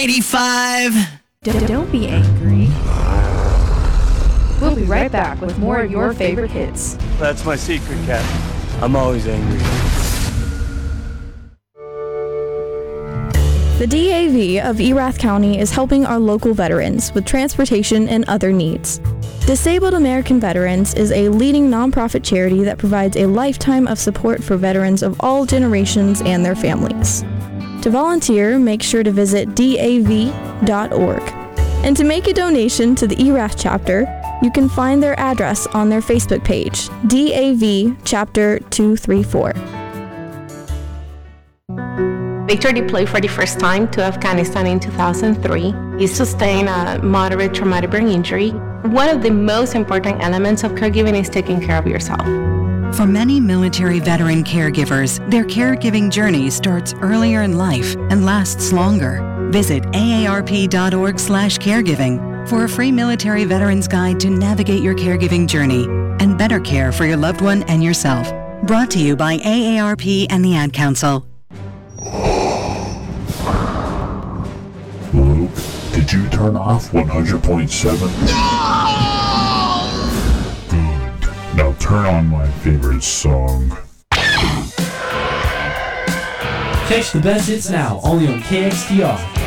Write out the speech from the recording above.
85. Don't be angry. We'll be right back with more of your favorite hits. That's my secret, Cat. I'm always angry. The DAV of Erath County is helping our local veterans with transportation and other needs. Disabled American Veterans is a leading nonprofit charity that provides a lifetime of support for veterans of all generations and their families. To volunteer, make sure to visit DAV.org. And to make a donation to the Erath chapter, you can find their address on their Facebook page, DAV Chapter 234. Victor deployed for the first time to Afghanistan in 2003. He sustained a moderate traumatic brain injury. One of the most important elements of caregiving is taking care of yourself. For many military veteran caregivers, their caregiving journey starts earlier in life and lasts longer. Visit aarp.org/caregiving for a free military veterans guide to navigate your caregiving journey and better care for your loved one and yourself. Brought to you by AARP and the Ad Council. Luke, did you turn off 100.7? Good. Now turn on my favorite song. Catch the best hits now, only on KXTR.